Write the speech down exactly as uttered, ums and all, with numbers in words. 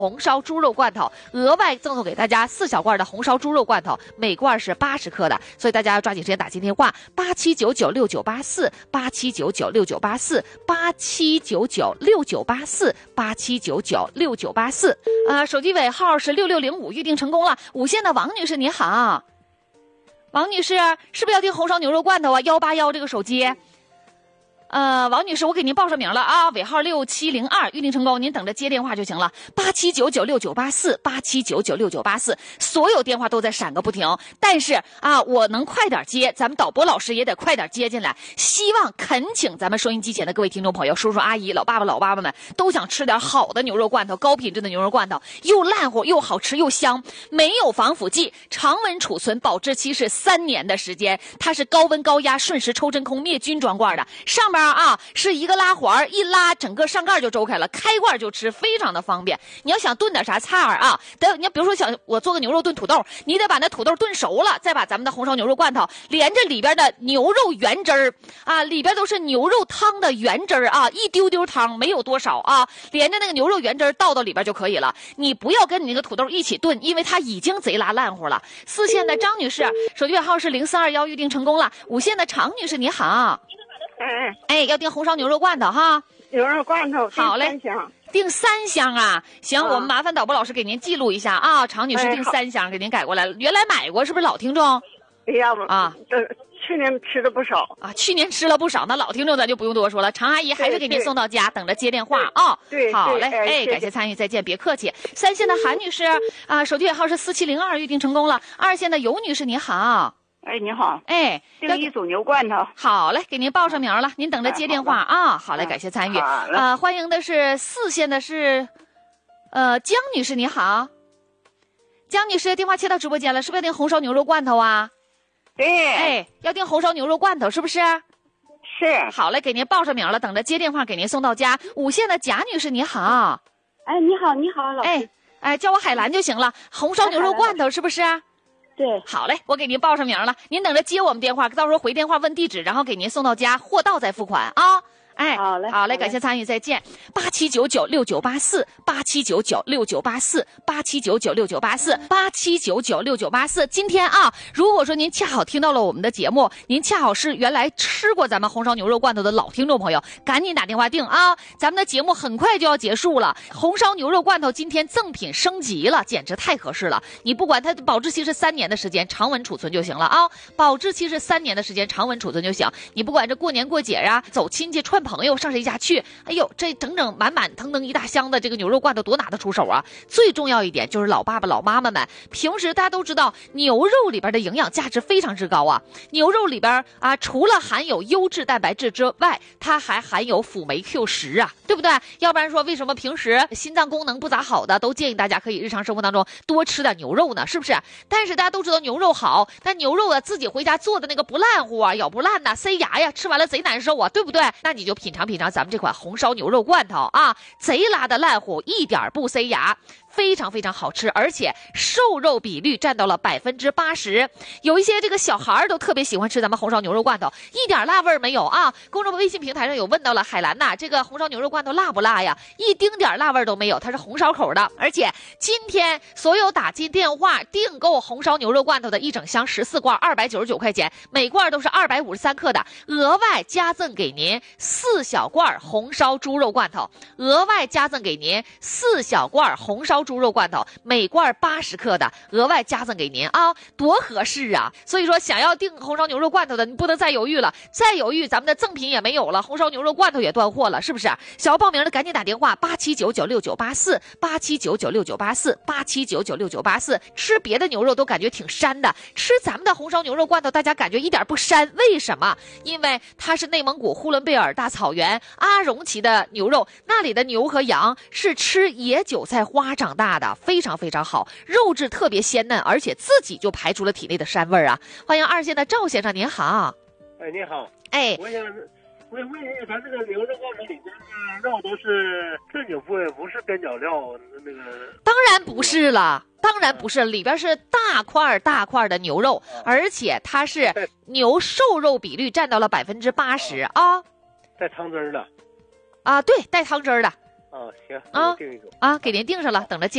红烧猪肉罐头，额外赠送给大家四小罐的红烧猪肉罐头，每罐是八十克的，所以大家要抓紧时间打进电话八七九九六九八四八七九九六九八四八七九九六九八四八七九九六九八四。呃，手机尾号是六六零五，预定成功了。五线的王女士您好，王女士是不是要订红烧牛肉罐头啊？幺八幺这个手机。呃，王女士，我给您报上名了啊，尾号六七零二，预定成功，您等着接电话就行了。八七九九六九八四，八七九九六九八四，所有电话都在闪个不停。但是啊，我能快点接，咱们导播老师也得快点接进来。希望恳请咱们收音机前的各位听众朋友、叔叔阿姨、老爸爸、老爸爸们，都想吃点好的牛肉罐头，高品质的牛肉罐头，又烂乎又好吃又香，没有防腐剂，常温储存，保质期是三年的时间。它是高温高压瞬时抽真空灭菌装罐的，上面啊，是一个拉环，一拉整个上盖就周开了，开罐就吃，非常的方便。你要想炖点啥菜儿啊，得你要比如说想我做个牛肉炖土豆，你得把那土豆炖熟了，再把咱们的红烧牛肉罐头连着里边的牛肉原汁儿啊，里边都是牛肉汤的原汁儿啊，一丢丢汤没有多少啊，连着那个牛肉原汁儿倒到里边就可以了。你不要跟你那个土豆一起炖，因为它已经贼拉烂乎了。四线的张女士，手机尾号是零四二幺，预定成功了。五线的常女士你好。 哎哎，要订红烧牛肉罐头哈， 牛肉罐头好嘞，订三箱啊，行，啊、我们麻烦导播老师给您记录一下啊，常女士订三箱，给您改过来了。原来买过是不是老听众？ 哎呀， 啊， 这去年吃的不少啊，去年吃了不少，那老听众咱就不用多说了。常阿姨还是给您送到家，等着接电话啊。 对， 好嘞， 哎， 哎感谢参与，再见，别客气。三线的韩女士啊，手机尾号是四七零二，预定成功了。二线的尤女士你好。 哎，你好， 哎， 订一组牛罐头。 好嘞，给您报上名了，您等着接电话啊。好嘞，感谢参与。啊，欢迎的是四线的是，呃，江女士，你好。江女士，电话切到直播间了，是不是要订红烧牛肉罐头啊？ 对。 哎，要订红烧牛肉罐头，是不是？ 是。 好嘞，给您报上名了，等着接电话，给您送到家。五线的贾女士，你好。 哎，你好，你好，老师。 哎，哎，叫我海兰就行了。红烧牛肉罐头，是不是？ 对， 好嘞，我给您报上名了，您等着接我们电话，到时候回电话问地址，然后给您送到家，货到再付款啊。哎， 好嘞， 好嘞，感谢参与，再见。八七九九六九八四，八七九九六九八四，八七九九六九八四，八七九九六九八四。今天啊，如果说您恰好听到了我们的节目，您恰好是原来吃过咱们红烧牛肉罐头的老听众朋友，赶紧打电话订啊！咱们的节目很快就要结束了，红烧牛肉罐头今天赠品升级了，简直太合适了。你不管它的保质期是三年的时间，常温储存就行了啊！保质期是三年的时间，常温储存就行。你不管这过年过节啊，走亲戚串朋友上谁家去，哎呦，这整整满满腾腾一大箱的这个牛肉罐头多拿得出手啊！最重要一点就是老爸爸老妈妈们，平时大家都知道牛肉里边的营养价值非常之高啊，牛肉里边啊除了含有优质蛋白质之外，它还含有辅酶 Q 十啊，对不对？要不然说为什么平时心脏功能不咋好的都建议大家可以日常生活当中多吃点牛肉呢？是不是？但是大家都知道牛肉好，但牛肉啊自己回家做的那个不烂乎啊，咬不烂呐，塞牙呀，吃完了贼难受啊，对不对？那你就品尝品尝咱们这款红烧牛肉罐头啊，贼拉的烂乎，一点不塞牙，非常非常好吃，而且瘦肉比率占到了百分之八十。有一些这个小孩都特别喜欢吃咱们红烧牛肉罐头，一点辣味没有啊。公众微信平台上有问到了海兰呐，这个红烧牛肉罐头辣不辣呀？一丁点辣味都没有，它是红烧口的。而且今天所有打进电话订购红烧牛肉罐头的一整箱十四罐，二百九十九块钱，每罐都是二百五十三克的，额外加赠给您四小罐红烧猪肉罐头，额外加赠给您四小罐红烧猪肉罐头，每罐八十克的，额外加赠给您啊，多合适啊！所以说，想要订红烧牛肉罐头的，你不能再犹豫了，再犹豫咱们的赠品也没有了，红烧牛肉罐头也断货了，是不是？想要报名的赶紧打电话八七九九六九八四，八七九九六九八四，八七九九六九八四。吃别的牛肉都感觉挺膻的，吃咱们的红烧牛肉罐头，大家感觉一点不膻，为什么？因为它是内蒙古呼伦贝尔大草原阿荣旗的牛肉，那里的牛和羊是吃野韭菜花长大的，非常非常好，肉质特别鲜嫩，而且自己就排出了体内的膻味儿啊！欢迎二线的赵先生，您好。 哎，你好。 哎， 我想我问一下，咱这个牛肉罐头里面的肉都是正经部位，不是边角料那个？ 当然不是了。当然不是，里边是大块大块的牛肉，而且它是牛瘦肉比率占到了百分之八十啊， 带汤汁儿的， 啊，对，带汤汁儿的， 啊，行， 啊定一组啊，给您定上了，等着接。